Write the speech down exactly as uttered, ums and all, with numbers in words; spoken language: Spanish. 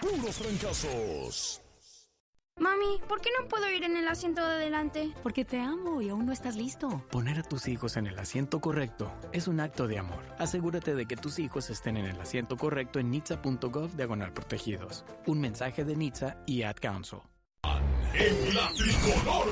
puros fracasos. Mami, ¿por qué no puedo ir en el asiento de adelante? Porque te amo y aún no estás listo. Poner a tus hijos en el asiento correcto es un acto de amor. Asegúrate de que tus hijos estén en el asiento correcto en nitsa punto gov diagonal protegidos. Un mensaje de Nitsa y Ad Council. En la tricolor